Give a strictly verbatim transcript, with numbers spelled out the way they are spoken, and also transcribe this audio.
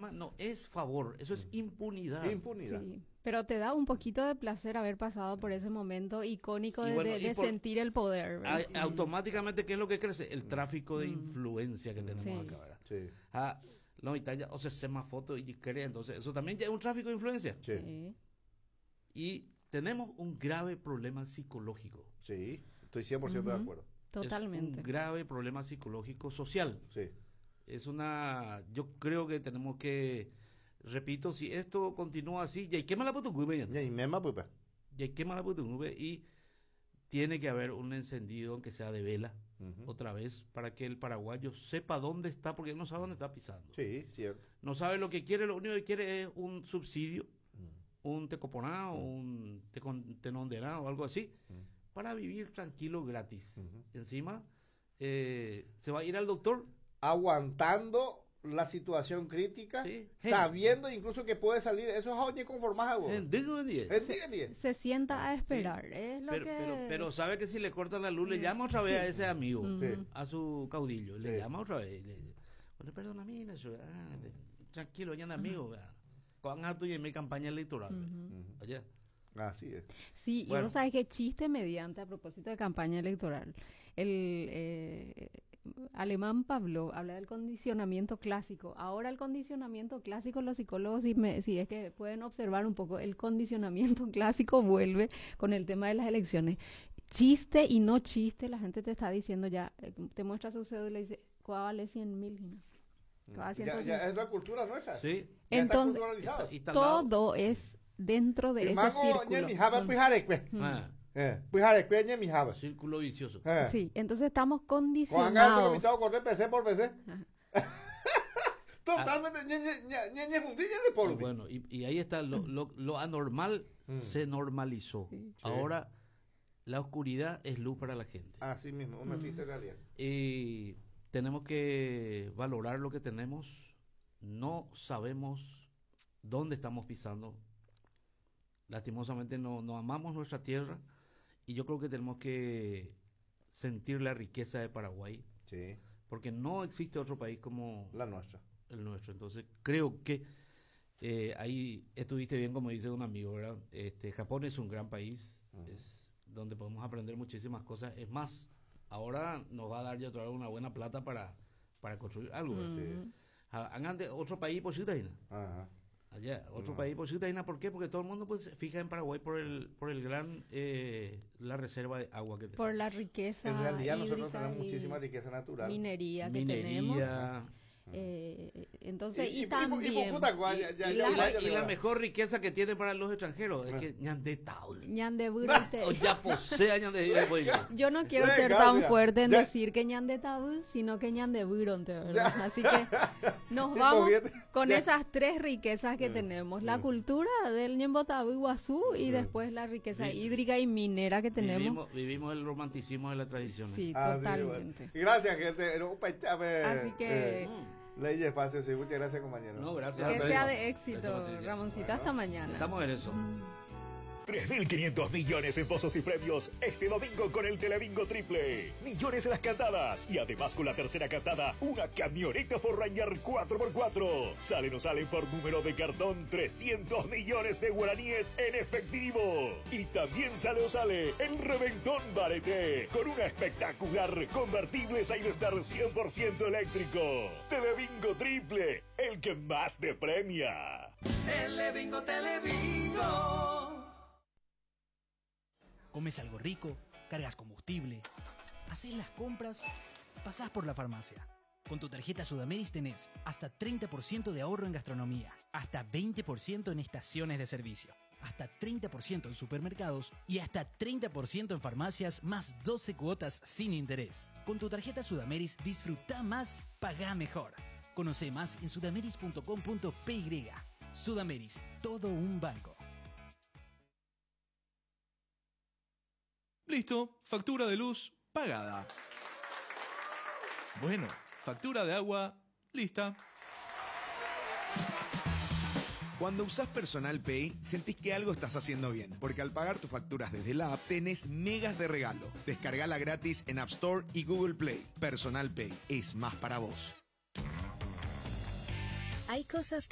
llama, no es favor, eso es impunidad. Impunidad. Sí, pero te da un poquito de placer haber pasado por ese momento icónico Y de, bueno, de- y de por- sentir el poder, ¿verdad? A- automáticamente, ¿qué es lo que crece? El tráfico de influencia que tenemos Sí. acá, ¿verdad? Sí, Ah, no, y talla, o sea, se más fotos y cree, entonces eso también ya es un tráfico de influencia. sí, Sí. Y tenemos un grave problema psicológico. sí, estoy cien por ciento de Ujú. acuerdo. Totalmente. Es un grave problema psicológico social. Sí, Es una, yo creo que tenemos que, repito, si esto continúa así, ya hay que mala y ahí misma, pues, pues. ya hay que mala y tiene que haber un encendido, aunque sea de vela, Ujú. otra vez, para que el paraguayo sepa dónde está, porque él no sabe dónde está pisando. Sí, cierto. No sabe lo que quiere, lo único que quiere es un subsidio, un tecoponado, un tecon- tenondenado o algo así, para vivir tranquilo gratis. Ujú. Encima, eh, se va a ir al doctor. Aguantando la situación crítica, Sí. sabiendo incluso que puede salir, eso es oye conformás, vos. en digo en diez. Es día, día. Se sienta a esperar, es lo Pero, que... pero, pero sabe que si le cortan la luz, le llama otra vez a ese amigo, Sí. a su caudillo, le Sí. llama otra vez. y Le dice, bueno, perdona, mira, yo, ah, de- tranquilo, ya anda amigo, vea. Con a tuya en mi campaña electoral. Ujú. Allá. Así es. Sí, y Bueno. vos sabes que chiste mediante a propósito de campaña electoral. El eh, alemán Pablo habla del condicionamiento clásico. Ahora el condicionamiento clásico, los psicólogos, si, me, si es que pueden observar un poco, el condicionamiento clásico vuelve con el tema de las elecciones. Chiste y no chiste, la gente te está diciendo ya, eh, te muestra su cédula y dice, ¿cuál vale cien mil? Ya, ya es la cultura nuestra. Sí. Ya Entonces, está culturalizado. Instalado. todo es dentro de Y ese mago, ñe, círculo. mi java, Mm. pues, jare, pues. Ah, Eh, pues, jare, pues, ñe, mi java. círculo vicioso. Eh. Sí, entonces estamos Juan Gabriel, condicionados. invitado a correr P C por P C. Totalmente, ñe, ñe, ñe, ñe, ñe, fundilla de polvo. Bueno, y, y ahí está, lo, lo, lo anormal Mm. se normalizó. Sí. Ahora, la oscuridad es luz para la gente. Así mismo, una triste realidad. Y tenemos que valorar lo que tenemos. No sabemos dónde estamos pisando. Lastimosamente no, no amamos nuestra tierra y yo creo que tenemos que sentir la riqueza de Paraguay, Sí, porque no existe otro país como la nuestra. el nuestro. Entonces creo que eh, ahí estuviste bien, como dice un amigo, ¿verdad? Este, Japón es un gran país, Ujú. es donde podemos aprender muchísimas cosas. Es más, ahora nos va a dar ya otra vez una buena plata para, para construir algo. ¿verdad? Mm. Sí. Ah, hagan de otro país por ciudadana. Ajá. Allá, otro No. país por ciudadana. ¿Por qué? Porque todo el mundo pues, se fija en Paraguay por el por el gran, eh, la reserva de agua que tenemos. Por la riqueza En realidad nosotros hídrica tenemos y muchísima riqueza natural. minería que tenemos. Minería. Eh, entonces, y, Y- y- y- y también... puta, guay, ya- ya- y ya- Y la- la, ya- y la mejor riqueza que tiene para los extranjeros es que ñande tau. Ñande Burante. O ya posea ñande pues, ya. Yo no quiero Venga, ser tan mira, fuerte en ya- decir que Ñande Tabú, sino que Ñande Buronte, ¿verdad? Ya. Así que nos Y vamos moviendo- con ya. esas tres riquezas que tenemos. La cultura del Ñembo Tabú Iguazú y después la riqueza Vi- hídrica y minera que tenemos. Vivimos, vivimos el romanticismo de la tradición. Sí, Así totalmente. es. Gracias, gente. No, pa- a ver, Así que- eh, Ley de espacio, sí. Muchas gracias, compañero. No, gracias. Que Gracias. sea de Gracias, éxito, Patricia. Ramoncita. Hasta mañana. Estamos en eso. tres mil quinientos millones en pozos y premios este domingo con el Telebingo Triple. Millones en las cantadas y además con la tercera cantada, una camioneta Ford Ranger cuatro por cuatro. Salen o salen por número de cartón trescientos millones de guaraníes en efectivo. Y también sale o sale el Reventón Barete con una espectacular convertible Sidestar cien por ciento eléctrico. Telebingo Triple, el que más te premia. Telebingo, Telebingo. Comes algo rico, cargas combustible, haces las compras, pasás por la farmacia. Con tu tarjeta Sudameris tenés hasta treinta por ciento de ahorro en gastronomía, hasta veinte por ciento en estaciones de servicio, hasta treinta por ciento en supermercados y hasta treinta por ciento en farmacias, más doce cuotas sin interés. Con tu tarjeta Sudameris disfruta más, pagá mejor. Conoce más en sudameris punto com punto p y. Sudameris, todo un banco. Listo, factura de luz pagada. Bueno, factura de agua lista. Cuando usás Personal Pay, sentís que algo estás haciendo bien, porque al pagar tus facturas desde la app, tenés megas de regalo. Descargala gratis en App Store y Google Play. Personal Pay es más para vos. Hay cosas que